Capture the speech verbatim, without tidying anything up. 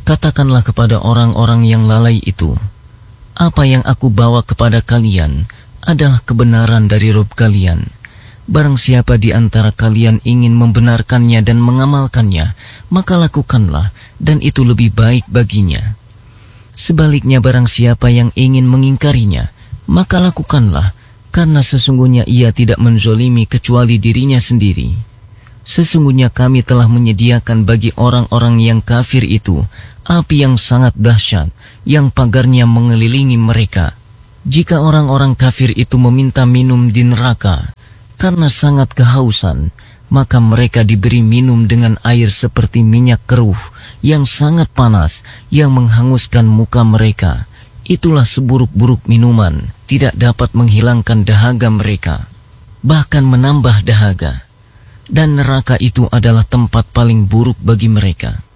Katakanlah kepada orang-orang yang lalai itu, apa yang aku bawa kepada kalian adalah kebenaran dari Rabb kalian. Barang siapa di antara kalian ingin membenarkannya dan mengamalkannya, maka lakukanlah, dan itu lebih baik baginya. Sebaliknya barang siapa yang ingin mengingkarinya, maka lakukanlah, karena sesungguhnya ia tidak menzolimi kecuali dirinya sendiri. Sesungguhnya kami telah menyediakan bagi orang-orang yang kafir itu api yang sangat dahsyat, yang pagarnya mengelilingi mereka. Jika orang-orang kafir itu meminta minum di neraka karena sangat kehausan, maka mereka diberi minum dengan air seperti minyak keruh yang sangat panas yang menghanguskan muka mereka. Itulah seburuk-buruk minuman, tidak dapat menghilangkan dahaga mereka, bahkan menambah dahaga. Dan neraka itu adalah tempat paling buruk bagi mereka.